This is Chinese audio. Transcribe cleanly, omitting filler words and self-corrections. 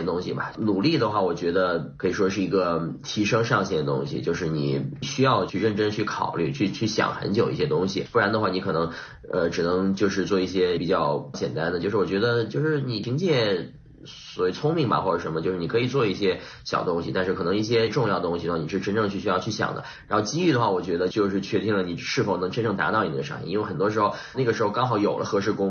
的东西吧。努力的话，我觉得可以说是一个提升上限的东西，就是你需要去认真去考虑，去想很久一些东西，不然的话你可能只能就是做一些比较简单的，就是我觉得就是你凭借所谓聪明吧或者什么，就是你可以做一些小东西，但是可能一些重要的东西呢，你是真正需要去想的。然后机遇的话，我觉得就是确定了你是否能真正达到你的上限，因为很多时候那个时候刚好有了合适公